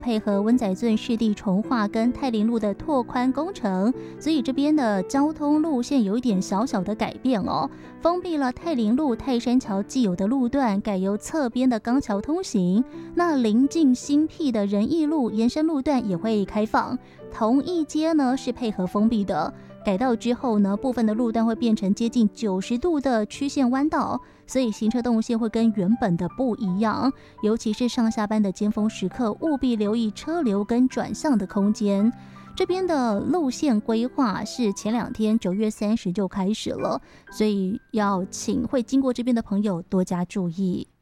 配合温仔圳湿地重划跟泰林路的拓宽工程，所以这边的交通路线有一点小小的改变哦，封闭了泰林路泰山桥既有的路段，改由侧边的钢桥通行。那临近新辟的仁义路延伸路段也会开放，同一街呢是配合封闭的。改道之后呢，部分的路段会变成接近90度的曲线弯道，所以行车动线会跟原本的不一样，尤其是上下班的尖峰时刻，务必留意车流跟转向的空间。这边的路线规划是前2天9月30就开始了，所以要请会经过这边的朋友多加注意。